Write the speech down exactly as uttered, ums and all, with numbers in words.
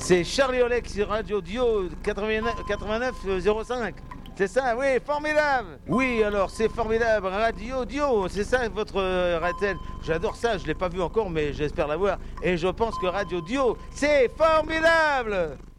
C'est Charlie Olex sur Radio Dio quatre-vingt-neuf zéro cinq. C'est ça, oui, formidable. Oui, alors c'est formidable, Radio Dio, c'est ça votre euh, Ratel. J'adore ça, je ne l'ai pas vu encore, mais j'espère l'avoir. Et je pense que Radio Dio, c'est formidable.